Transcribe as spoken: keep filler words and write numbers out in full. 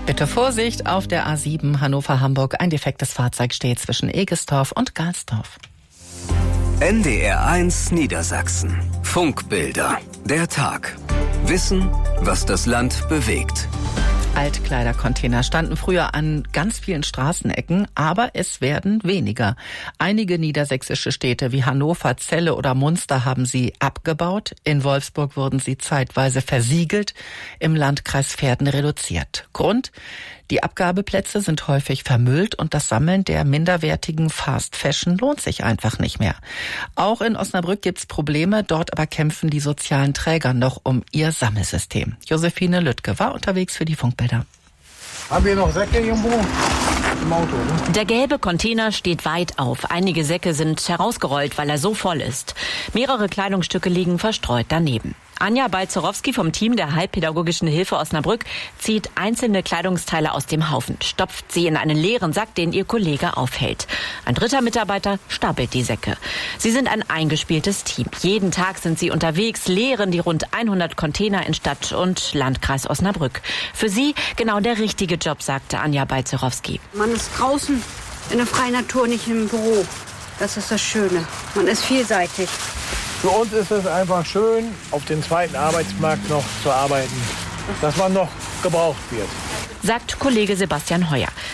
Bitte Vorsicht auf der A sieben Hannover-Hamburg. Ein defektes Fahrzeug steht zwischen Egestorf und Galsdorf. N D R eins Niedersachsen. Funkbilder. Der Tag. Wissen, was das Land bewegt. Altkleidercontainer standen früher an ganz vielen Straßenecken, aber es werden weniger. Einige niedersächsische Städte wie Hannover, Celle oder Munster haben sie abgebaut. In Wolfsburg wurden sie zeitweise versiegelt, im Landkreis Verden reduziert. Grund? Die Abgabeplätze sind häufig vermüllt und das Sammeln der minderwertigen Fast Fashion lohnt sich einfach nicht mehr. Auch in Osnabrück gibt's Probleme, dort aber kämpfen die sozialen Träger noch um ihr Sammelsystem. Josephine Lüttke war unterwegs für die Funkbilder. Haben wir noch Säcke irgendwo im Auto? Ne? Der gelbe Container steht weit auf. Einige Säcke sind herausgerollt, weil er so voll ist. Mehrere Kleidungsstücke liegen verstreut daneben. Anja Balzerowski vom Team der Heilpädagogischen Hilfe Osnabrück zieht einzelne Kleidungsteile aus dem Haufen, stopft sie in einen leeren Sack, den ihr Kollege aufhält. Ein dritter Mitarbeiter stapelt die Säcke. Sie sind ein eingespieltes Team. Jeden Tag sind sie unterwegs, leeren die rund hundert Container in Stadt und Landkreis Osnabrück. Für sie genau der richtige Job, sagte Anja Balzerowski. Man ist draußen in der freien Natur, nicht im Büro. Das ist das Schöne. Man ist vielseitig. Für uns ist es einfach schön, auf den zweiten Arbeitsmarkt noch zu arbeiten, dass man noch gebraucht wird. Sagt Kollege Sebastian Heuer.